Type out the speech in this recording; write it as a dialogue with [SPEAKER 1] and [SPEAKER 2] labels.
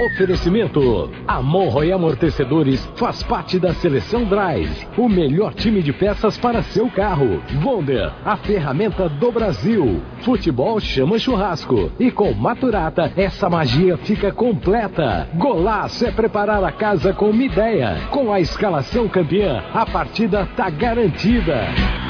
[SPEAKER 1] Oferecimento: Amon e Amortecedores faz parte da Seleção Drive, o melhor time de peças para seu carro. Wonder, a ferramenta do Brasil. Futebol chama churrasco. E com Maturata, essa magia fica completa. Golaço é preparar a casa com uma ideia. Com a escalação campeã, a partida tá garantida.